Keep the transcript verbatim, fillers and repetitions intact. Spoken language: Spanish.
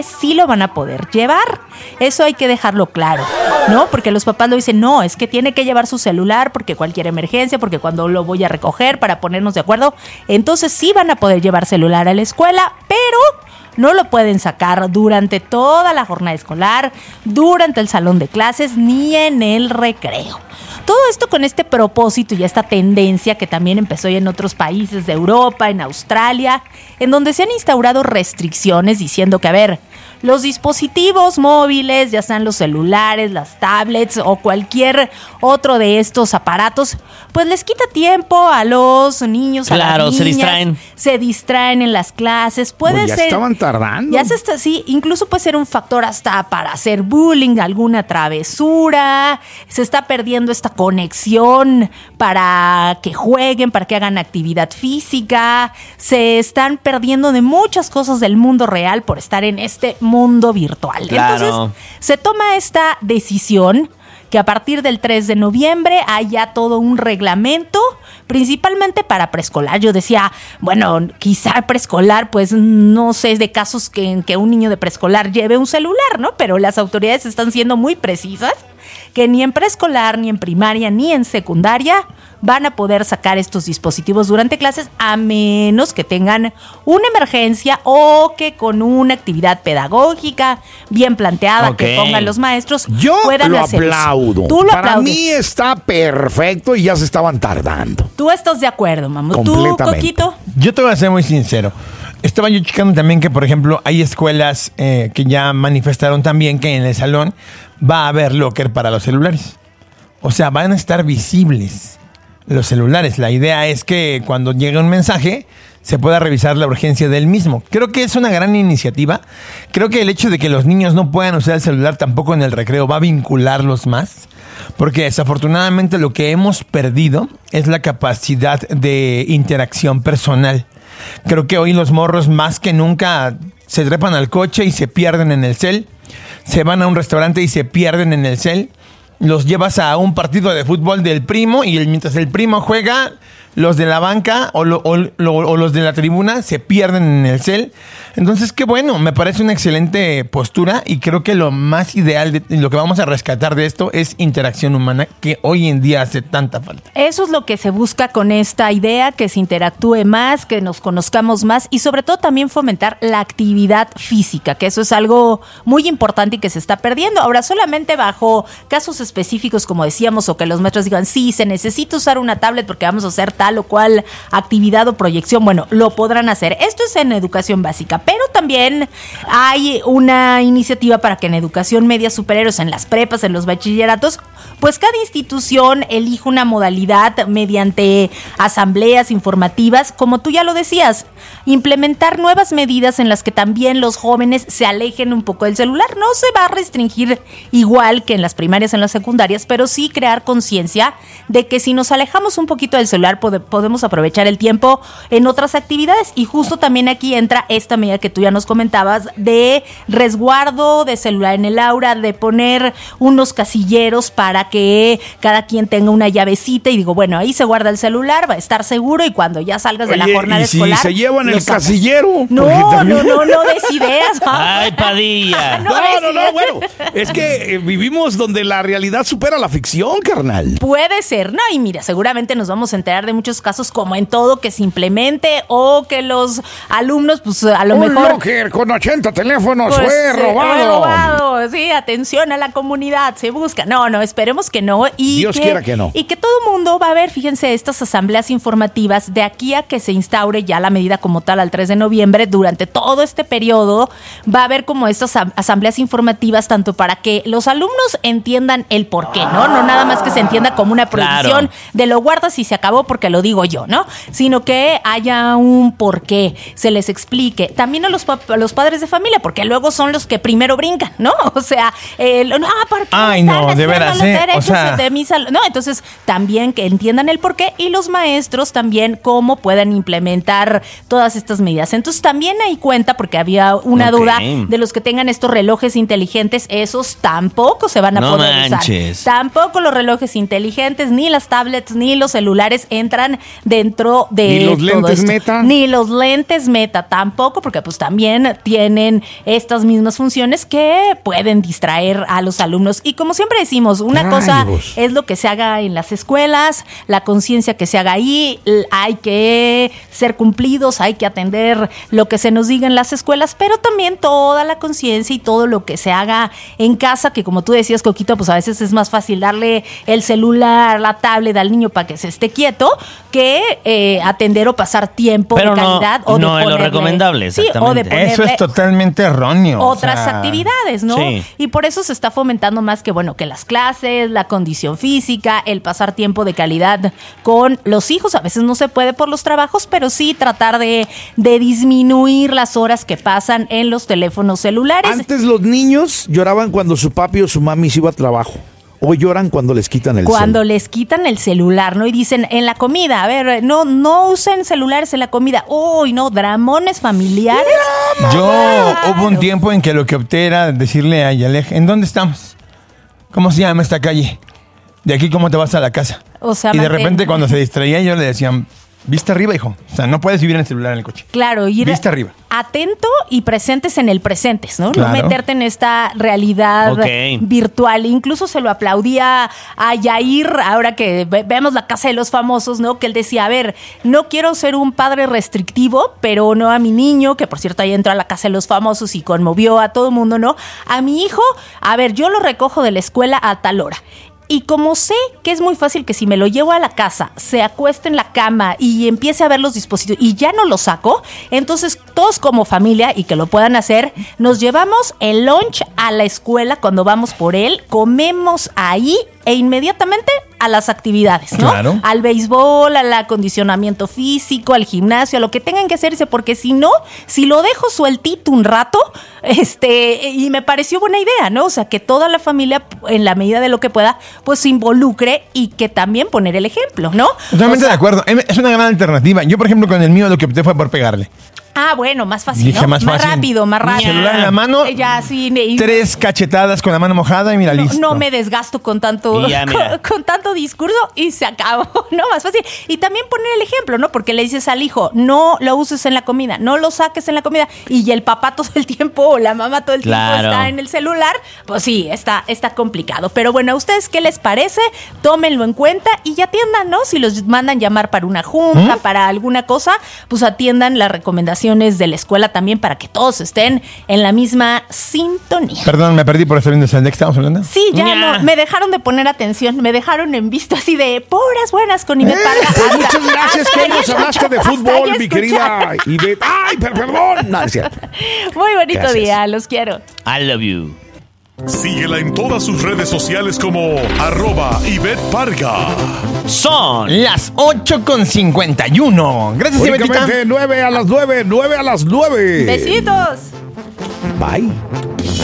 sí lo van a poder llevar. Eso hay que dejarlo claro, ¿no? Porque los papás lo dicen, no, es que tiene que llevar su celular porque cualquier emergencia, porque cuando lo voy a recoger para ponernos de acuerdo. Entonces sí van a poder llevar celular a la escuela, pero no lo pueden sacar durante toda la jornada escolar, durante el salón de clases, ni en el recreo. Todo esto con este propósito y esta tendencia que también empezó ya en otros países de Europa, en Australia, en donde se han instaurado restricciones diciendo que, a ver, los dispositivos móviles, ya sean los celulares, las tablets o cualquier otro de estos aparatos, pues les quita tiempo a los niños, claro, a las niñas. se distraen. Se distraen en las clases. Puede pues ya ser. estaban tardando. Ya se está, sí, incluso puede ser un factor hasta para hacer bullying, alguna travesura. Se está perdiendo esta conexión para que jueguen, para que hagan actividad física. Se están perdiendo de muchas cosas del mundo real por estar en este mundo virtual. Claro. Entonces, se toma esta decisión que a partir del tres de noviembre haya todo un reglamento, principalmente para preescolar. Yo decía, bueno, quizá preescolar, pues no sé de casos que, en que un niño de preescolar lleve un celular, ¿no? Pero las autoridades están siendo muy precisas que ni en preescolar, ni en primaria, ni en secundaria van a poder sacar estos dispositivos durante clases a menos que tengan una emergencia o que con una actividad pedagógica bien planteada, okay, que pongan los maestros, yo puedan lo hacer aplaudo. Tú lo Para aplaudes. mí está perfecto y ya se estaban tardando. Tú estás de acuerdo, mamá. ¿Tú, Completamente. Coquito? Yo te voy a ser muy sincero. Estaba yo checando también que, por ejemplo, hay escuelas eh, que ya manifestaron también que en el salón va a haber locker para los celulares. O sea, van a estar visibles los celulares. La idea es que cuando llegue un mensaje se pueda revisar la urgencia del mismo. Creo que es una gran iniciativa. Creo que el hecho de que los niños no puedan usar el celular tampoco en el recreo va a vincularlos más. Porque desafortunadamente lo que hemos perdido es la capacidad de interacción personal. Creo que hoy los morros más que nunca se trepan al coche y se pierden en el cel. Se van a un restaurante y se pierden en el cel. Los llevas a un partido de fútbol del primo y mientras el primo juega, los de la banca o, lo, o, lo, o los de la tribuna se pierden en el cel. Entonces, qué bueno, me parece una excelente postura y creo que lo más ideal, de, lo que vamos a rescatar de esto es interacción humana, que hoy en día hace tanta falta. Eso es lo que se busca con esta idea, que se interactúe más, que nos conozcamos más y sobre todo también fomentar la actividad física, que eso es algo muy importante y que se está perdiendo. Ahora, solamente bajo casos específicos, como decíamos, o que los maestros digan, sí, se necesita usar una tablet porque vamos a hacer tal o cual actividad o proyección, bueno, lo podrán hacer. Esto es en educación básica, pero también hay una iniciativa para que en educación media superior, en las prepas, en los bachilleratos, pues cada institución elija una modalidad mediante asambleas informativas, como tú ya lo decías, implementar nuevas medidas en las que también los jóvenes se alejen un poco del celular. No se va a restringir igual que en las primarias, en las secundarias, pero sí crear conciencia de que si nos alejamos un poquito del celular pod- podemos aprovechar el tiempo en otras actividades. Y justo también aquí entra esta medida que tú ya nos comentabas de resguardo de celular en el aula, de poner unos casilleros para que cada quien tenga una llavecita y digo, bueno, ahí se guarda el celular, va a estar seguro y cuando ya salgas de Oye, la jornada ¿y si escolar se llevan lo el sacas. casillero? No, Porque no, también- no, no des ideas. Ay, Padilla. No, No, des no, no, ideas. bueno, es que eh, vivimos donde la realidad supera la ficción, carnal. Puede ser, ¿no? Y mira, seguramente nos vamos a enterar de muchos casos como en todo que se implemente o que los alumnos, pues a lo Un mejor... locker con ochenta teléfonos Pues, fue eh, robado. fue robado. Sí, atención a la comunidad, se busca. No, no, esperemos que no. Y Dios quiera que no. Y que todo el mundo va a ver, fíjense, estas asambleas informativas de aquí a que se instaure ya la medida como tal al tres de noviembre, durante todo este periodo, va a haber como estas am- asambleas informativas, tanto para que los alumnos entiendan el por qué, ¿no? No nada más que se entienda como una prohibición Claro. de lo guardas y se acabó porque lo digo yo, ¿no? Sino que haya un porqué, se les explique. También a los, pap- a los padres de familia, porque luego son los que primero brincan, ¿no? O sea, el, no, ¿por qué Ay, están no, de haciendo veras, los ¿eh? deberes? derechos o sea, de mi salud. No, entonces también que entiendan el porqué y los maestros también cómo pueden implementar todas estas medidas. Entonces también hay cuenta, porque había una Ok. duda de los que tengan estos relojes inteligentes, esos tampoco se van a No poder manches. usar. Tampoco los relojes inteligentes, ni las tablets, ni los celulares entran dentro de ¿Ni los todo lentes esto. Meta? Ni los lentes Meta tampoco, porque pues también tienen estas mismas funciones que pueden distraer a los alumnos. Y como siempre decimos, una cosa Rayos. es lo que se haga en las escuelas, la conciencia que se haga ahí, l- hay que ser cumplidos, hay que atender lo que se nos diga en las escuelas, pero también toda la conciencia y todo lo que se haga en casa, que como tú decías, Coquito, pues a veces es más fácil darle el celular, la tablet al niño para que se esté quieto, que eh, atender o pasar tiempo Pero de no- calidad. o de no es lo ponerle- recomendable, Sí, o de exactamente. ponerle eso es totalmente erróneo. o otras sea, actividades, ¿no? Sí. Y por eso se está fomentando más que, bueno, que las clases, la condición física, el pasar tiempo de calidad con los hijos. A veces no se puede por los trabajos, pero sí tratar de, de disminuir las horas que pasan en los teléfonos celulares. Antes los niños lloraban cuando su papi o su mami se iba a trabajo. Hoy lloran cuando les quitan el Cuando cel. les quitan el celular, ¿no? Y dicen, en la comida, a ver, no, no usen celulares en la comida. Uy, no, dramones familiares. Yo Claro. hubo un tiempo en que lo que opté era decirle a Yalej, ¿en dónde estamos? ¿Cómo se llama esta calle? De aquí, ¿cómo te vas a la casa? O sea, y de mantén- repente cuando se distraía yo le decía, vista arriba, hijo. O sea, no puedes vivir en el celular en el coche. Claro, ir Vista arriba. atento y presentes en el presentes, ¿no? Claro. No meterte en esta realidad Ok. virtual. Incluso se lo aplaudía a Yair, ahora que ve- vemos La Casa de los Famosos, ¿no? Que él decía, a ver, no quiero ser un padre restrictivo, pero no a mi niño, que por cierto ahí entró a La Casa de los Famosos y conmovió a todo el mundo, ¿no? A mi hijo, a ver, yo lo recojo de la escuela a tal hora. Y como sé que es muy fácil que si me lo llevo a la casa, se acueste en la cama y empiece a ver los dispositivos y ya no lo saco, entonces todos como familia, y que lo puedan hacer, nos llevamos el lunch a la escuela cuando vamos por él, comemos ahí e inmediatamente a las actividades, ¿no? Claro. Al béisbol, al acondicionamiento físico, al gimnasio, a lo que tengan que hacerse, porque si no, si lo dejo sueltito un rato, este, y me pareció buena idea, ¿no? O sea, que toda la familia, en la medida de lo que pueda, pues se involucre y que también poner el ejemplo, ¿no? Totalmente O sea, de acuerdo. Es una gran alternativa. Yo, por ejemplo, con el mío lo que opté fue por pegarle. Ah, bueno, más fácil, Dije, ¿no? más fácil. rápido, más rápido. Celular en la mano, Eh, Ya, sí. y- Tres cachetadas con la mano mojada y mira, No, listo. no me desgasto con tanto, Y ya, mira. con, con tanto discurso y se acabó, ¿no? Más fácil. Y también poner el ejemplo, ¿no? Porque le dices al hijo, no lo uses en la comida, no lo saques en la comida. Y el papá todo el tiempo o la mamá todo el Claro. tiempo está en el celular, pues sí, está, está complicado. Pero bueno, ¿a ustedes qué les parece? Tómenlo en cuenta y ya atiendan, ¿no? Si los mandan llamar para una junta, para alguna cosa, pues atiendan las recomendaciones de la escuela también para que todos estén en la misma sintonía. Perdón, me perdí por estar viendo ¿de qué estamos hablando? Sí, ya Ña. no, me dejaron de poner atención, me dejaron en visto así de puras buenas con Ivette Parga. Pues Hasta- muchas gracias hasta que ahí nos escucha- hablaste de hasta fútbol, ahí mi escucha. querida Ivette. ¡Ay, per- perdón! No, es cierto. Muy bonito Gracias. día, los quiero. I love you. Síguela en todas sus redes sociales como arroba Ivette Parga. Son Las ocho con cincuenta y uno. Gracias, Ivetita. Únicamente nueve a las nueve, nueve a las nueve. Besitos. Bye.